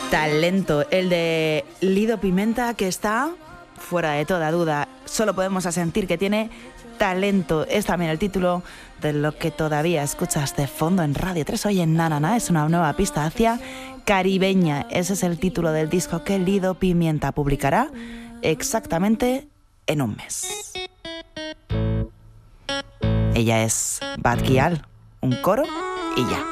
Talento, el de Lido Pimenta, que está fuera de toda duda. Solo podemos asentir que tiene talento. Es también el título de lo que todavía escuchas de fondo en Radio 3 hoy en Na Na Na. Es una nueva pista hacia caribeña. Ese es el título del disco que Lido Pimienta publicará exactamente en un mes. Ella es Bad Gyal, un coro y ya.